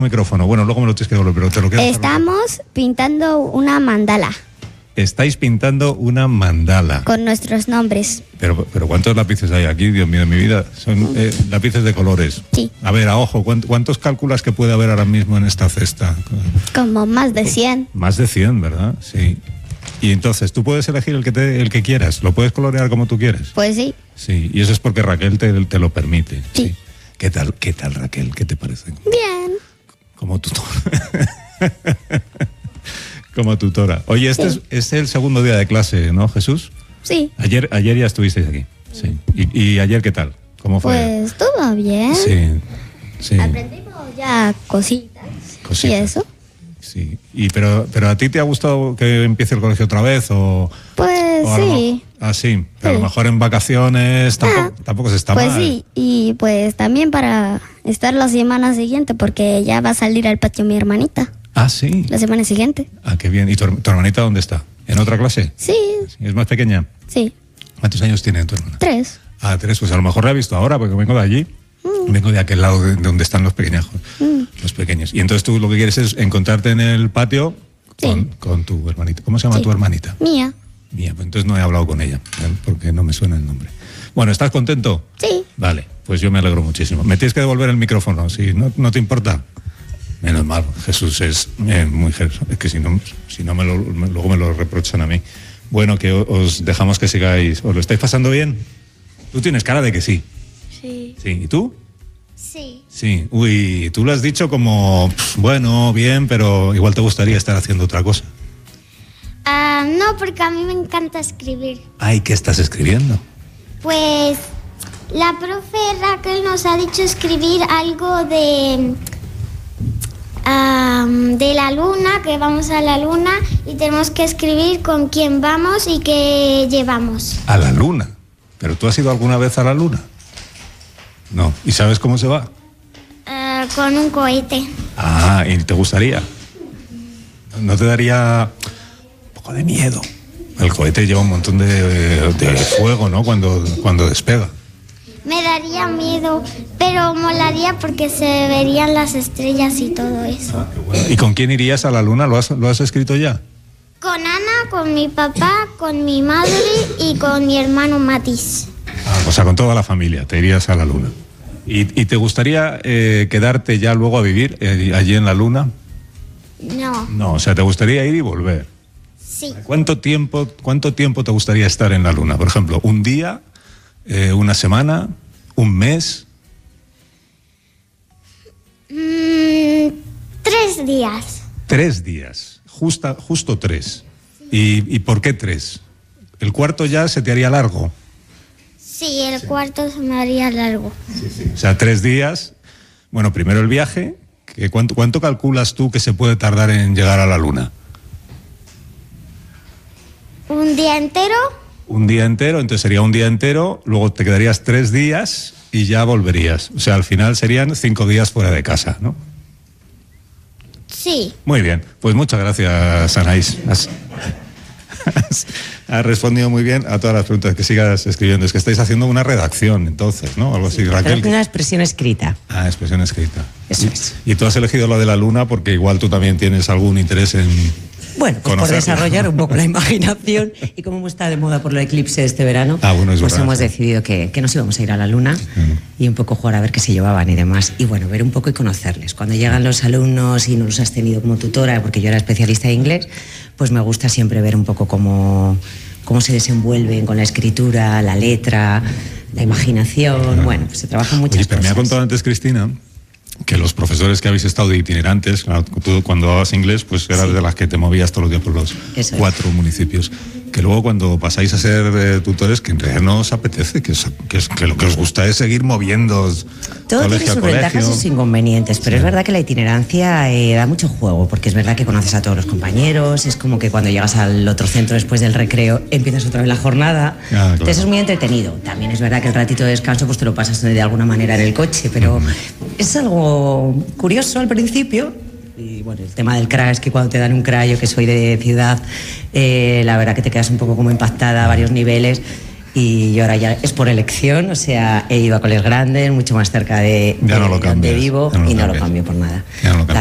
Micrófono. Bueno, luego me lo tienes que devolver, pero te lo quedas. Estamos pintando una mandala. Estáis pintando una mandala. Con nuestros nombres. Pero ¿cuántos lápices hay aquí? Dios mío de mi vida. Son lápices de colores. Sí. A ver, a ojo, ¿cuántos calculas que puede haber ahora mismo en esta cesta? Como más de 100. Más de 100, ¿verdad? Sí. Y entonces, tú puedes elegir el que quieras. Lo puedes colorear como tú quieres. Pues sí. Sí, y eso es porque Raquel te lo permite. Sí. ¿Qué tal, Raquel? ¿Qué te parece? Bien. Como tutora. Como tutora. Oye, este Sí. es el segundo día de clase, ¿no, Jesús? Sí. Ayer ya estuvisteis aquí. Sí. ¿Y ayer qué tal? ¿Cómo fue? Pues todo bien. Sí. Aprendimos ya cositas. Y eso. Sí. Pero ¿a ti te ha gustado que empiece el colegio otra vez? Pues sí. Sí. Pero a lo Sí. mejor en vacaciones tampoco se está Pues mal. sí. Y pues también para estar la semana siguiente, porque ya va a salir al patio mi hermanita. Ah, sí. La semana siguiente. Ah, qué bien. ¿Y tu hermanita dónde está? ¿En otra clase? Sí. ¿Es más pequeña? Sí. ¿Cuántos años tiene tu hermana? 3. Ah, 3. Pues a lo mejor la he visto ahora porque vengo de allí. Vengo de aquel lado de donde están los pequeñajos. Los pequeños. Y entonces tú lo que quieres es encontrarte en el patio con tu hermanita. ¿Cómo se llama tu hermanita? Mía. Mía. Pues entonces no he hablado con ella porque no me suena el nombre. Bueno, ¿estás contento? Sí. Vale, pues yo me alegro muchísimo. Me tienes que devolver el micrófono, si no te importa. Menos mal, Jesús es muy generoso. Es que si no luego me lo reprochan a mí. Bueno, que os dejamos que sigáis. ¿Os lo estáis pasando bien? Tú tienes cara de que sí. Sí. Sí, ¿y tú? Sí. Sí. Uy, tú lo has dicho como, bueno, bien, pero igual te gustaría estar haciendo otra cosa. No, porque a mí me encanta escribir. Ay, ¿qué estás escribiendo? Pues la profe Raquel nos ha dicho escribir algo de la luna, que vamos a la luna y tenemos que escribir con quién vamos y qué llevamos. A la luna. ¿Pero tú has ido alguna vez a la luna? No. ¿Y sabes cómo se va? Con un cohete. Ah, ¿y te gustaría? ¿No te daría un poco de miedo? El cohete lleva un montón de fuego, ¿no? Cuando despega. Me daría miedo, pero molaría porque se verían las estrellas y todo eso. Ah, qué bueno. ¿Y con quién irías a la luna? ¿Lo has escrito ya? Con Ana, con mi papá, con mi madre y con mi hermano Matis. Ah, o sea, con toda la familia, te irías a la luna. ¿Y te gustaría quedarte ya luego a vivir allí en la luna? No. No, o sea, ¿te gustaría ir y volver? Sí. ¿Cuánto tiempo te gustaría estar en la luna? Por ejemplo, ¿un día, una semana, un mes? 3 días. 3 días, justo 3. ¿Y por qué 3? ¿El cuarto ya se te haría largo? Sí, el cuarto se me haría largo. O sea, 3 días. Bueno, primero el viaje. ¿Cuánto calculas tú que se puede tardar en llegar a la luna? ¿Un día entero? Un día entero, entonces sería un día entero, luego te quedarías 3 días y ya volverías. O sea, al final serían 5 días fuera de casa, ¿no? Sí. Muy bien, pues muchas gracias, Anaís. Has respondido muy bien a todas las preguntas. Que sigas escribiendo. Es que estáis haciendo una redacción, entonces, ¿no? Algo así, Raquel. Una expresión escrita. Ah, expresión escrita. Eso es. Y tú has elegido lo de la luna porque igual tú también tienes algún interés en... Bueno, pues por desarrollar un poco la imaginación y como está de moda por el eclipse este verano, bueno, pues verdad, hemos decidido que nos íbamos a ir a la luna y un poco jugar a ver qué se llevaban y demás. Y bueno, ver un poco y conocerles. Cuando llegan los alumnos y no los has tenido como tutora, porque yo era especialista en inglés, pues me gusta siempre ver un poco cómo se desenvuelven con la escritura, la letra, la imaginación. Bueno, pues se trabajan muchas cosas. Pero me ha contado antes Cristina que los profesores que habéis estado de itinerantes, claro, tú cuando dabas inglés, pues eras de las que te movías todos los días por los 4 municipios. Que luego cuando pasáis a ser tutores, que en realidad no os apetece, que lo que os gusta es seguir moviendo todo colegio tiene sus ventajas y sus inconvenientes, pero es verdad que la itinerancia da mucho juego, porque es verdad que conoces a todos los compañeros, es como que cuando llegas al otro centro después del recreo empiezas otra vez la jornada, entonces es muy entretenido. También es verdad que el ratito de descanso pues te lo pasas de alguna manera en el coche, pero es algo curioso al principio. Y bueno, el tema del crash, que cuando te dan un crash, yo que soy de ciudad, la verdad que te quedas un poco como impactada a varios niveles. y ahora ya es por elección, o sea, he ido a coles grandes, mucho más cerca de ya no lo donde vivo, no y no lo cambio por nada. Ya no lo